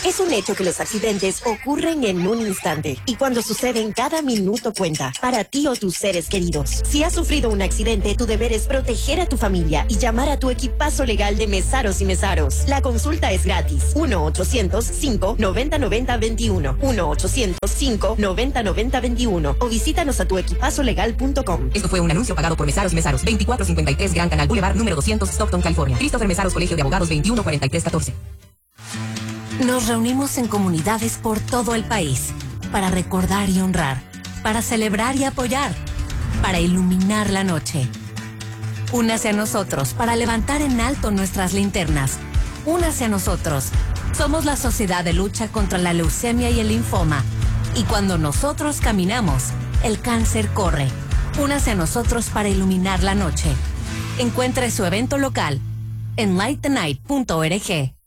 Es un hecho que los accidentes ocurren en un instante y cuando suceden cada minuto cuenta para ti o tus seres queridos. Si has sufrido un accidente, tu deber es proteger a tu familia y llamar a tu equipazo legal de Mesaros y Mesaros. La consulta es gratis. 1-800-590-9021. 1-800-590-9021 o visítanos a tuequipazolegal.com. Esto fue un anuncio pagado por Mesaros 2453 Gran Canal Boulevard número 200, Stockton, California. Christopher Mesaros, Colegio de Abogados 214314. Nos reunimos en comunidades por todo el país para recordar y honrar, para celebrar y apoyar, para iluminar la noche. Únase a nosotros para levantar en alto nuestras linternas. Únase a nosotros. Somos la Sociedad de Lucha contra la Leucemia y el Linfoma. Y cuando nosotros caminamos, el cáncer corre. Únase a nosotros para iluminar la noche. Encuentre su evento local en lightthenight.org.